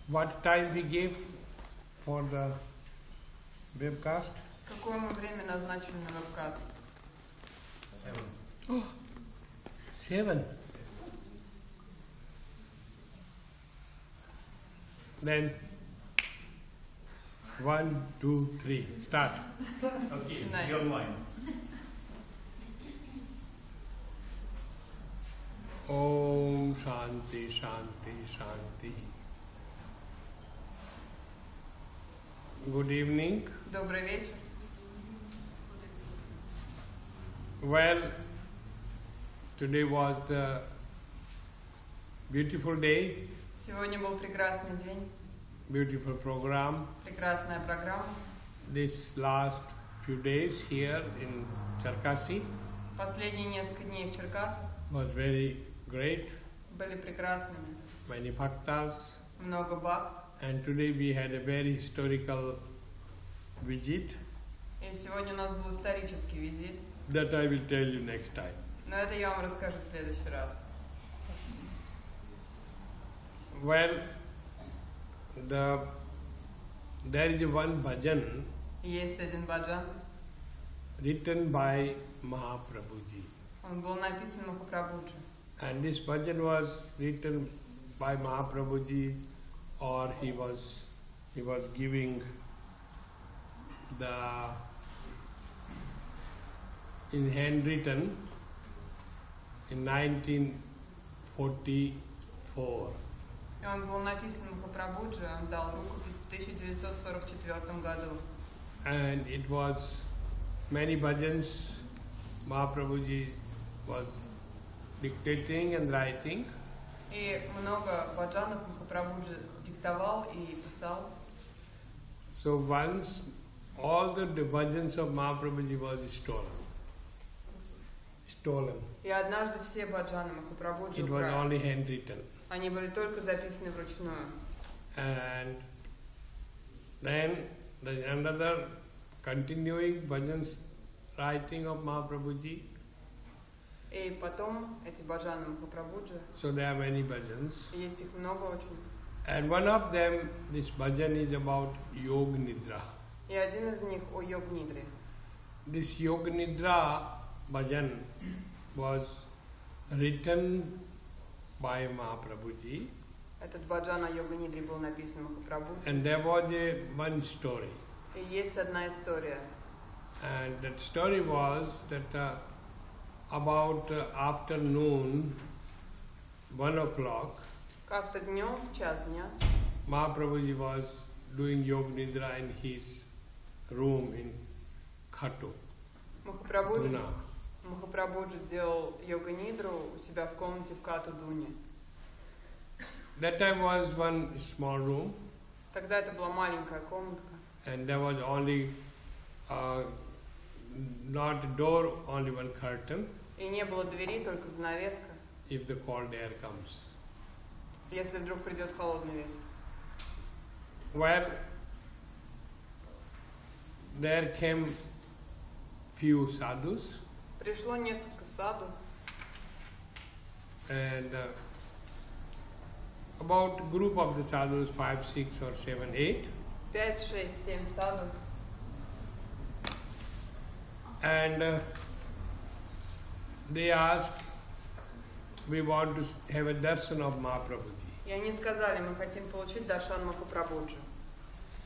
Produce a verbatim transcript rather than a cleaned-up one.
What time we gave for the webcast? Какое мы время назначили на вебкаст? Seven. Oh, seven. Then one, two, three. Start. Okay, be online. Om Shanti Shanti Shanti. Good evening. Добрый вечер. Well, today was the beautiful day, Сегодня был прекрасный день, beautiful program. прекрасная программа. This last few days here in Cherkasy Последние несколько дней в Черкасах was very great. были прекрасными. Many bhaktas. Много баб. And today we had a very historical visit И сегодня у нас был исторический визит. that I will tell you next time. Но это я вам расскажу в следующий раз. Well, the there is one bhajan Есть один баджан. written by Mahaprabhuji. Он был написан Махапрабхуджи. And this bhajan was written by Mahaprabhuji, or he was he was giving the in handwritten in nineteen forty-four. И он был написан Махапрабхуджи, он дал рукопись в тысяча девятьсот сорок четвёртом году. And it was many bhajans Mahaprabhuji was dictating and writing. И много баджанов Махапрабхуджи диктовал и писал. So once all the bhajans of Mahaprabhuji was stolen. Stolen. И однажды все баджаны Махапрабхуджи It was украли. only handwritten. Они были только записаны вручную. And then there's another continuing bhajans writing of Mahaprabhuji. И потом эти баджаны Махапрабхуджи, So there are many bhajans. есть их много очень. And one of them, this bhajan is about Yog Nidra. И один из них о Йог-нидре. This Yog Nidra bhajan was written by Mahaprabhuji. Этот баджан о Йога-нидре был написан Махапрабхуджи. And there was a one story. И есть одна история. And that story was that uh, about uh, afternoon, one o'clock, Как-то днем, в час дня, Mahaprabhuji was doing Yog Nidra in his room in Khatu, Махапрабхуджи, Duna. Махапрабхуджи делал Йога-нидру у себя в комнате в Кату-Дуне. That time was one small room, Тогда это была маленькая комнатка. and there was only uh, not a door, only one curtain. И не было двери, только занавеска, If the cold air comes. если вдруг придет холодный ветер. Well, there came few sadhus, Пришло несколько саду, and uh, about group of the sadhus, five, six, or seven, eight, пять, шесть, семь саду. and uh, they asked, we want to have a darshan of Mahaprabhuji. И они сказали, мы хотим получить даршан Махапрабхуджи.